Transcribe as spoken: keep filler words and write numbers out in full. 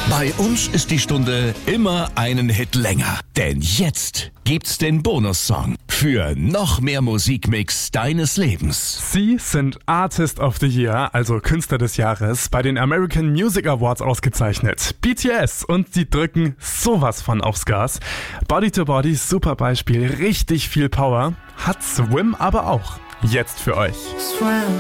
Bei uns ist die Stunde immer einen Hit länger. Denn jetzt gibt's den Bonussong für noch mehr Musikmix deines Lebens. Sie sind Artist of the Year, also Künstler des Jahres, bei den American Music Awards ausgezeichnet. B T S, und sie drücken sowas von aufs Gas. Body to Body, super Beispiel, richtig viel Power. Hat Swim aber auch. Jetzt für euch.